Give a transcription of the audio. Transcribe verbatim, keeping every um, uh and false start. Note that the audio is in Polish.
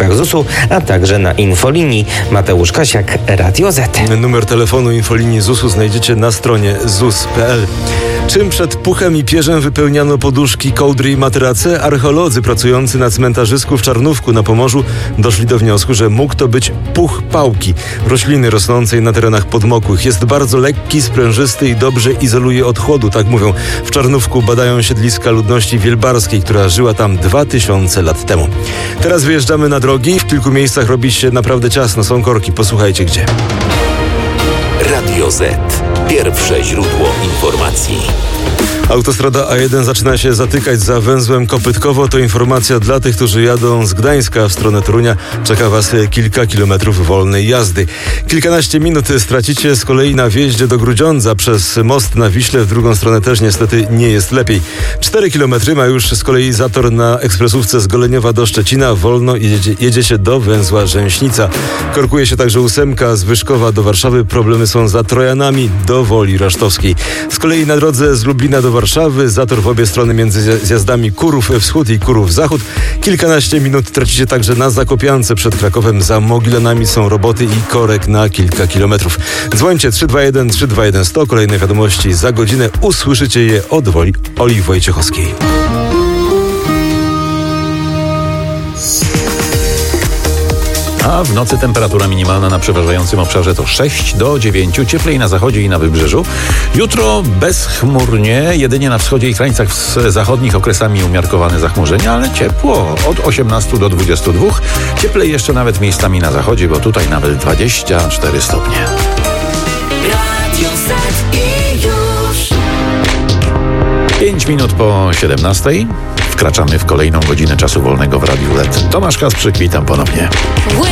placówkach zusu, a także na infolinii. Mateusz Kasiak, Radio Z. Numer telefonu infolinii zusu znajdziecie na stronie zus kropka pe el. Czym przed puchem i pierzem wypełniano poduszki, kołdry i materace? Archeolodzy pracujący na cmentarzysku w Czarnówku na Pomorzu doszli do wniosku, że mógł to być puch pałki, rośliny rosnącej na terenach podmokłych. Jest bardzo lekki, sprężysty i dobrze izoluje od chłodu, tak mówią. W Czarnówku badają siedliska ludności wielbarskiej, która żyła tam dwa tysiące lat temu. Teraz wyjeżdżamy na drogi. W kilku miejscach robi się naprawdę ciasno, są korki. Posłuchajcie gdzie. Radio Z. Pierwsze źródło informacji. Autostrada A jeden zaczyna się zatykać za węzłem Kopytkowo. To informacja dla tych, którzy jadą z Gdańska w stronę Torunia. Czeka Was kilka kilometrów wolnej jazdy. Kilkanaście minut stracicie z kolei na wjeździe do Grudziądza przez most na Wiśle. W drugą stronę też niestety nie jest lepiej. Cztery kilometry ma już z kolei zator na ekspresówce z Goleniowa do Szczecina. Wolno jedzie, jedzie się do węzła Rzęśnica. Korkuje się także ósemka z Wyszkowa do Warszawy. Problemy są za Trojanami do Woli Rasztowskiej. Z kolei na drodze z Lublina do Warszawy zator w obie strony między zjazdami Kurów Wschód i Kurów Zachód. Kilkanaście minut tracicie także na Zakopiance przed Krakowem. Za Mogilanami są roboty i korek na kilka kilometrów. Dzwońcie trzy dwa jeden trzy dwa jeden sto. Kolejne wiadomości za godzinę. Usłyszycie je od Woli Oli Wojciechowskiej. A w nocy temperatura minimalna na przeważającym obszarze to sześć do dziewięciu, cieplej na zachodzie i na wybrzeżu. Jutro bezchmurnie, jedynie na wschodzie i krańcach zachodnich okresami umiarkowane zachmurzenia, ale ciepło od osiemnastu do dwudziestu dwóch. Cieplej jeszcze nawet miejscami na zachodzie, bo tutaj nawet dwadzieścia cztery stopnie. Radio Z i już. pięć minut po siedemnastej. Wkraczamy w kolejną godzinę czasu wolnego w Radiu Z. Tomasz Kasprzyk, witam ponownie.